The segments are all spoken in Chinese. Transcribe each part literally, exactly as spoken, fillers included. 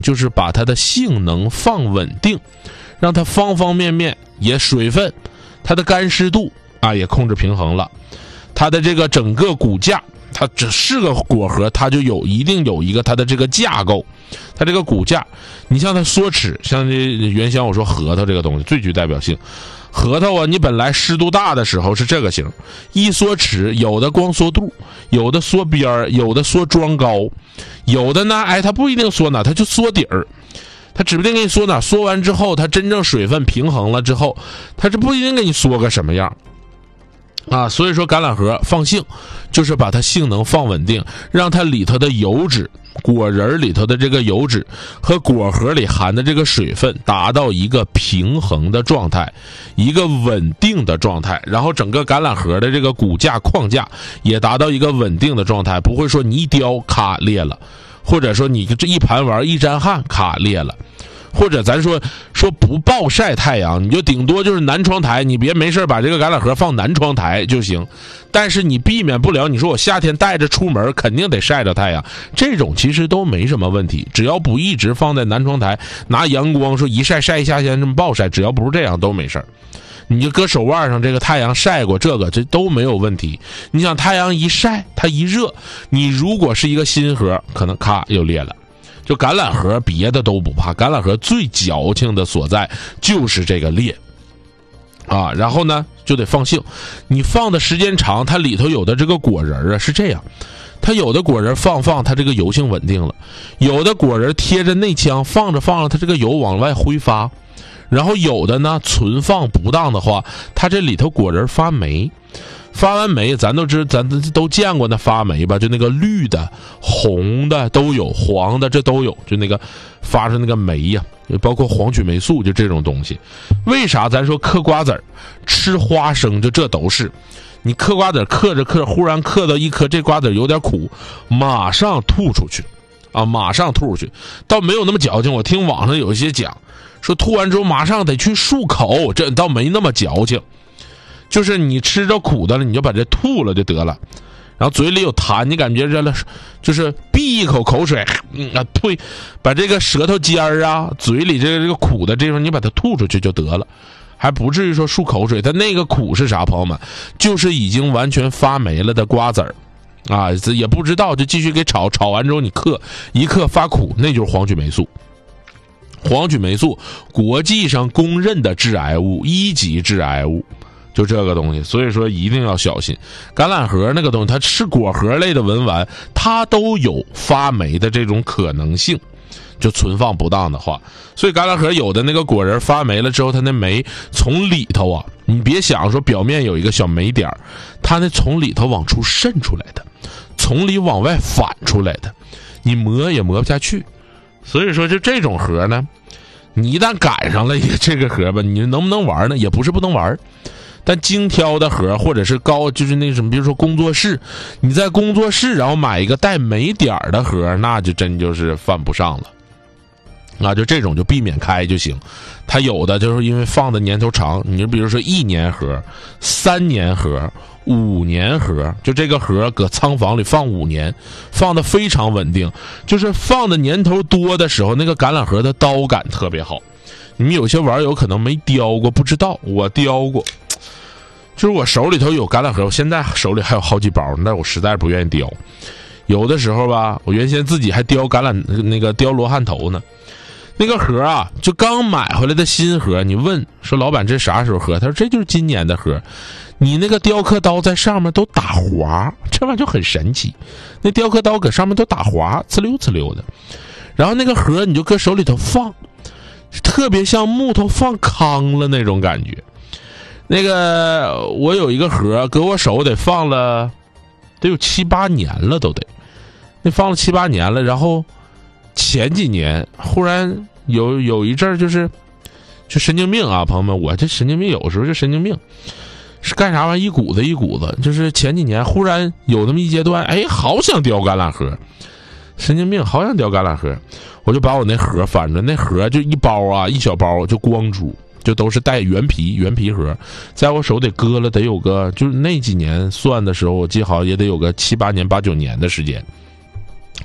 就是把它的性能放稳定，让它方方面面也水分，它的干湿度啊也控制平衡了，它的这个整个骨架，它只是个果核，它就有一定有一个它的这个架构，它这个骨架，你像它缩齿，像这原先我说核桃这个东西最具代表性，核桃啊，你本来湿度大的时候是这个型，一缩齿，有的光缩肚，有的缩边儿，有的缩桩高，有的呢，哎，它不一定缩哪，它就缩底儿，它指不定给你缩哪，缩完之后，它真正水分平衡了之后，它是不一定给你缩个什么样。啊，所以说橄榄核放性，就是把它性能放稳定，让它里头的油脂，果仁里头的这个油脂和果核里含的这个水分达到一个平衡的状态，一个稳定的状态，然后整个橄榄核的这个骨架框架也达到一个稳定的状态，不会说你一雕咔裂了，或者说你这一盘玩一沾汗咔裂了。或者咱说说不暴晒太阳，你就顶多就是南窗台，你别没事把这个橄榄核放南窗台就行。但是你避免不了，你说我夏天带着出门肯定得晒着太阳，这种其实都没什么问题，只要不一直放在南窗台拿阳光说一晒晒一夏天这么暴晒，只要不是这样都没事儿。你就搁手腕上这个太阳晒过这个这都没有问题。你想太阳一晒它一热，你如果是一个新核可能咔又裂了。就橄榄核别的都不怕，橄榄核最矫情的所在就是这个裂啊，然后呢就得放性，你放的时间长，它里头有的这个果仁啊是这样，它有的果仁放放它这个油性稳定了，有的果仁贴着内腔放着放着它这个油往外挥发，然后有的呢存放不当的话，它这里头果仁发霉。发完霉咱都知咱都见过那发霉吧，就那个绿的红的都有，黄的这都有，就那个发出那个霉呀、啊，包括黄曲霉素就这种东西。为啥咱说嗑瓜子儿吃花生就这都是，你嗑瓜子嗑着嗑忽然嗑到一颗这瓜子有点苦，马上吐出去啊，马上吐出去，倒没有那么矫情。我听网上有一些讲说吐完之后马上得去漱口，这倒没那么矫情，就是你吃着苦的了，你就把这吐了就得了，然后嘴里有痰，你感觉这了，就是闭一口口水，嗯啊呸，把这个舌头尖儿啊，嘴里这个这个苦的地方，你把它吐出去就得了，还不至于说漱口水。但那个苦是啥，朋友们？就是已经完全发霉了的瓜子儿，啊，也不知道就继续给炒，炒完之后你嗑一嗑发苦，那就是黄曲霉素。黄曲霉素国际上公认的致癌物，一级致癌物。就这个东西，所以说一定要小心。橄榄核那个东西，它是果核类的文玩，它都有发霉的这种可能性，就存放不当的话。所以橄榄核有的那个果仁发霉了之后，它那霉从里头啊，你别想说表面有一个小霉点儿，它那从里头往出渗出来的，从里往外反出来的，你磨也磨不下去。所以说就这种核呢，你一旦赶上了一个这个核吧，你能不能玩呢？也不是不能玩，但精挑的盒或者是高就是那什么，比如说工作室，你在工作室然后买一个带霉点儿的盒，那就真就是犯不上了。啊，就这种就避免开就行。它有的就是因为放的年头长，你就比如说一年盒、三年盒、五年盒，就这个盒搁仓房里放五年，放的非常稳定。就是放的年头多的时候，那个橄榄核的刀感特别好。你们有些网友可能没雕过，不知道，我雕过。就是我手里头有橄榄核，我现在手里还有好几包，但我实在不愿意雕。有的时候吧，我原先自己还雕橄榄那个雕罗汉头呢。那个盒啊，就刚买回来的新盒，你问说老板这啥时候盒？他说这就是今年的盒。你那个雕刻刀在上面都打滑，这玩意儿就很神奇。那雕刻刀搁上面都打滑，呲溜呲溜的。然后那个盒你就搁手里头放，特别像木头放糠了那种感觉。那个我有一个盒搁我手得放了得有七八年了都得，那放了七八年了。然后前几年忽然有有一阵儿就是就神经病啊，朋友们，我这神经病有时候就神经病，是干啥玩意一股子一股子。就是前几年忽然有那么一阶段，哎，好想雕橄榄核，神经病，好想雕橄榄核，我就把我那盒翻着，那盒就一包啊，一小包就光珠。就都是带原皮原皮盒，在我手得搁了得有个，就是那几年算的时候，我记好也得有个七八年八九年的时间。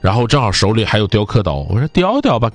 然后正好手里还有雕刻刀，我说雕雕吧，